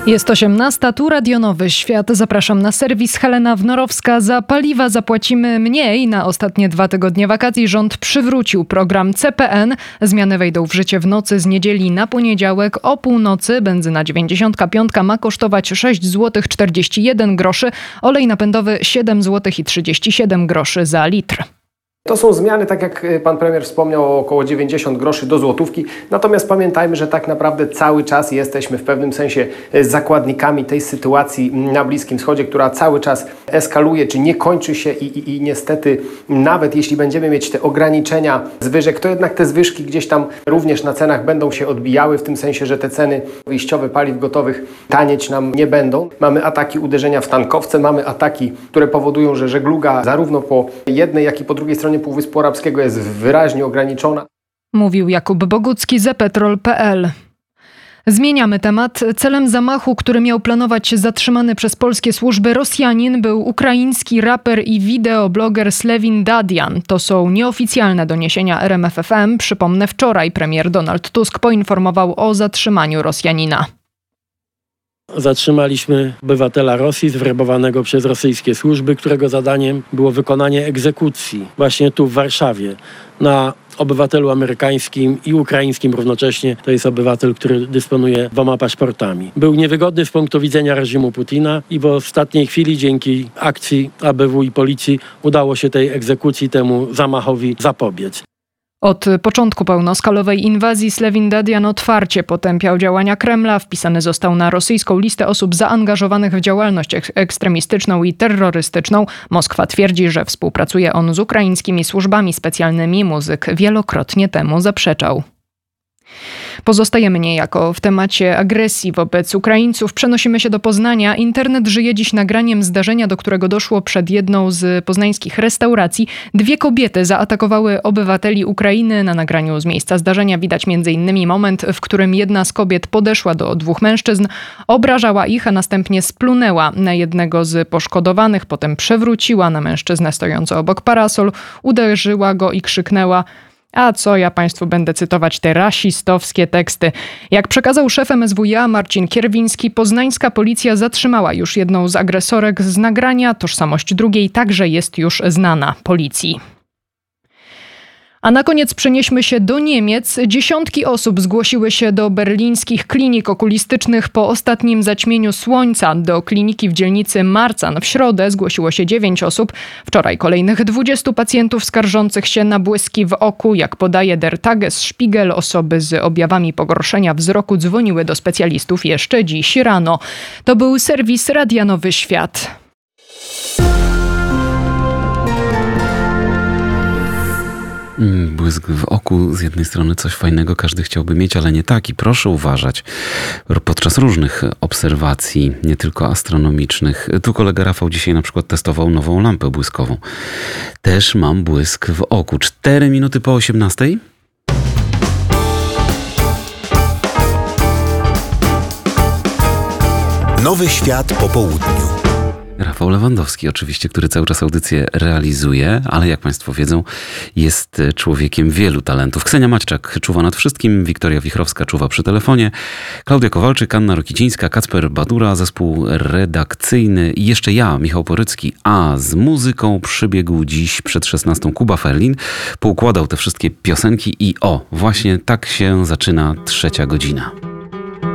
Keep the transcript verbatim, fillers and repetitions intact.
Jest osiemnasta, tu Radio Nowy Świat. Zapraszam na serwis Helena Wnorowska. Za paliwa zapłacimy mniej. Na ostatnie dwa tygodnie wakacji rząd przywrócił program C P N. Zmiany wejdą w życie w nocy z niedzieli na poniedziałek. O północy benzyna dziewięćdziesiątka piątka ma kosztować sześć złotych czterdzieści jeden groszy, olej napędowy siedem złotych trzydzieści siedem groszy za litr. To są zmiany, tak jak pan premier wspomniał, o około dziewięćdziesiąt groszy do złotówki. Natomiast pamiętajmy, że tak naprawdę cały czas jesteśmy w pewnym sensie zakładnikami tej sytuacji na Bliskim Wschodzie, która cały czas eskaluje, czy nie kończy się i, i, i niestety nawet jeśli będziemy mieć te ograniczenia zwyżek, to jednak te zwyżki gdzieś tam również na cenach będą się odbijały, w tym sensie, że te ceny wyjściowe paliw gotowych tanieć nam nie będą. Mamy ataki, uderzenia w tankowce, mamy ataki, które powodują, że żegluga zarówno po jednej, jak i po drugiej stronie Półwyspu Arabskiego jest wyraźnie ograniczona. Mówił Jakub Bogucki, zepetrol kropka pe el. Zmieniamy temat. Celem zamachu, który miał planować zatrzymany przez polskie służby Rosjanin, był ukraiński raper i wideobloger Slevin Dadian. To są nieoficjalne doniesienia R M F F M. Przypomnę, wczoraj premier Donald Tusk poinformował o zatrzymaniu Rosjanina. Zatrzymaliśmy obywatela Rosji zwerbowanego przez rosyjskie służby, którego zadaniem było wykonanie egzekucji właśnie tu w Warszawie na obywatelu amerykańskim i ukraińskim równocześnie. To jest obywatel, który dysponuje dwoma paszportami. Był niewygodny z punktu widzenia reżimu Putina i w ostatniej chwili dzięki akcji A B W i policji udało się tej egzekucji, temu zamachowi zapobiec. Od początku pełnoskalowej inwazji Slevin Dadian otwarcie potępiał działania Kremla. Wpisany został na rosyjską listę osób zaangażowanych w działalność ek- ekstremistyczną i terrorystyczną. Moskwa twierdzi, że współpracuje on z ukraińskimi służbami specjalnymi. Muzyk wielokrotnie temu zaprzeczał. Pozostajemy niejako w temacie agresji wobec Ukraińców. Przenosimy się do Poznania. Internet żyje dziś nagraniem zdarzenia, do którego doszło przed jedną z poznańskich restauracji. Dwie kobiety zaatakowały obywateli Ukrainy. Na nagraniu z miejsca zdarzenia widać m.in. moment, w którym jedna z kobiet podeszła do dwóch mężczyzn, obrażała ich, a następnie splunęła na jednego z poszkodowanych. Potem przewróciła na mężczyznę stojący obok parasol, uderzyła go i krzyknęła: a co ja państwu będę cytować te rasistowskie teksty. Jak przekazał szef M S W iA Marcin Kierwiński, poznańska policja zatrzymała już jedną z agresorek z nagrania. Tożsamość drugiej także jest już znana policji. A na koniec przenieśmy się do Niemiec. Dziesiątki osób zgłosiły się do berlińskich klinik okulistycznych po ostatnim zaćmieniu słońca. Do kliniki w dzielnicy Marzahn w środę zgłosiło się dziewięć osób. Wczoraj kolejnych dwudziestu pacjentów skarżących się na błyski w oku. Jak podaje Der Tagesspiegel, osoby z objawami pogorszenia wzroku dzwoniły do specjalistów jeszcze dziś rano. To był serwis Radia Nowy Świat. Błysk w oku, z jednej strony coś fajnego każdy chciałby mieć, ale nie tak. I proszę uważać podczas różnych obserwacji, nie tylko astronomicznych. Tu kolega Rafał dzisiaj na przykład testował nową lampę błyskową. Też mam błysk w oku. Cztery minuty po osiemnastej. Nowy Świat po południu. Rafał Lewandowski oczywiście, który cały czas audycję realizuje, ale jak państwo wiedzą, jest człowiekiem wielu talentów. Ksenia Maćczak czuwa nad wszystkim, Wiktoria Wichrowska czuwa przy telefonie, Klaudia Kowalczyk, Anna Rokicińska, Kacper Badura, zespół redakcyjny i jeszcze ja, Michał Porycki, a z muzyką przybiegł dziś przed szesnastą Kuba Ferlin, poukładał te wszystkie piosenki i o, właśnie tak się zaczyna trzecia godzina.